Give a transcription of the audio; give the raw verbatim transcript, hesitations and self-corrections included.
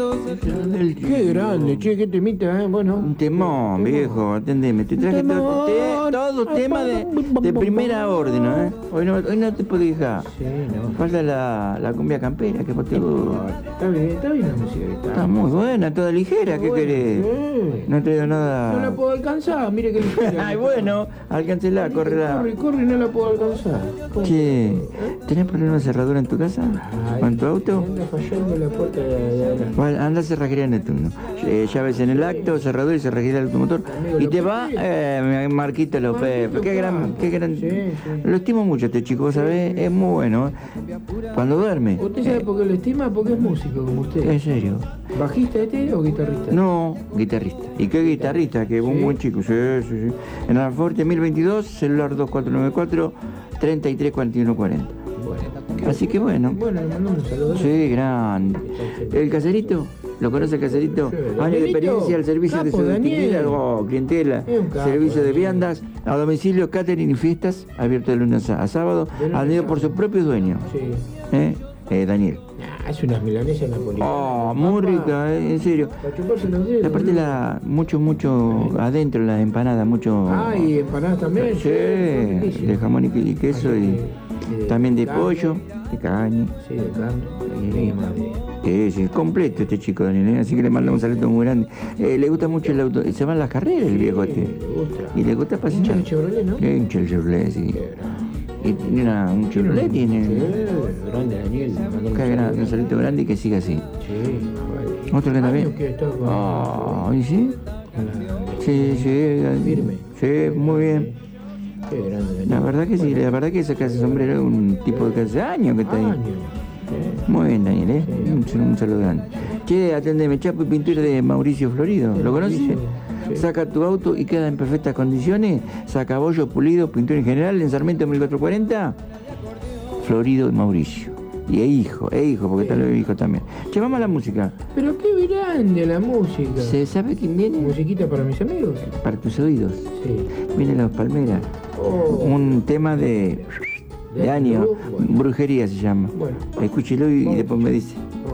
Qué grande, che, qué temita, ¿eh? Bueno. Un temón, viejo, atendeme. Te traje todo, te, todo tema de, de primera orden, ¿no? ¿eh? Hoy no, hoy no te puedo dejar. Sí, no. Falta la, la cumbia campera, que te gusta. Está bien, está bien la música que está. Está muy buena, toda ligera, ¿qué Bueno, querés? sí. No he traído nada. No la puedo alcanzar, mire que ligera. Ay, bueno, alcáncela, córrela. Corre, corre y no la puedo alcanzar. ¿Cómo? Che, ¿tenés problema de cerradura en tu casa? Ay, ¿O en tu auto? Anda fallando la puerta de, de adelante. Bueno, anda a cerrajería Neptuno. Eh, llaves en el acto, cerradura y cerrajería del automotor. Y te va, eh, Marquito López. Qué gran, qué gran. Sí, sí. Lo estimo mucho este chico, vos sabés, es muy bueno. ¿eh? Cuando duerme. ¿Usted sabe por qué lo estima? Porque es músico como usted. En serio. ¿Bajista este o guitarrista? No, guitarrista. ¿Y qué guitarrista? Que es un Sí. buen chico, sí, sí, sí. En Alforte mil veintidós, celular dos cuatro nueve cuatro, treinta y tres cuarenta y uno cuarenta. Bueno. Así que bueno. Bueno, le mandamos un saludo. Sí, grande. ¿El caserito? ¿Lo conoce el caserito? Sí, Años de Danielito, experiencia al servicio de capo, su distinguida Daniel. oh, clientela, Es un capo, servicio de Daniel. viandas, a domicilio, catering y fiestas, abierto de lunes a, a sábado, De lunes a atendido por sábado. su propio dueño, Sí. ¿eh? Eh, Daniel. Nah, es unas milanesas napolitanas. Oh, muy Papá, rica, eh, en serio. para chuparse los dedos. Y aparte la, mucho, mucho adentro la empanada, mucho... Ah, y empanadas también. Sí, de jamón y, y queso y de también de carne. pollo, de carne. Sí, de carne. Y más de... Sí, sí, completo este chico, Daniel, ¿eh? Así que le mando un saludo muy grande. Eh, le gusta mucho el auto, se van las carreras el viejo este. Le gusta. Y le gusta pasear. Un Chevrolet, ¿no? Sí, un Chevrolet, sí. Qué grande. Y tiene una, un Chevrolet, Sí, tiene. grande Daniel. mandamos Qué un grande, un saludo. salito grande y que siga así. Sí, vale. Otro que también. Años que está con- Ah, ¿y sí? con la- Sí, sí. Firme. Sí, muy bien. Qué grande Daniel. La verdad que sí, la verdad que ese que hace sombrero es un tipo de que hace años que está ahí. Años. Sí. Muy bien, Daniel, ¿eh? Un, sal- un saludo grande. Che, atendeme, Chapo y Pintura de Mauricio Florido. ¿Lo conoces? Sí. Saca tu auto y queda en perfectas condiciones. Saca bollo pulido, pintura en general, en Sarmiento mil cuatrocientos cuarenta. Florido y Mauricio. Y es hijo, es hijo, porque tal vez hijo también. Che, vamos a la música. Pero qué grande la música. ¿Se sabe quién viene? Musiquita para mis amigos. Para tus oídos. Sí. Viene Los Palmeras. Oh. Un tema de, de año. Bueno. Brujería se llama. Bueno. Escúchelo y, y después me dice.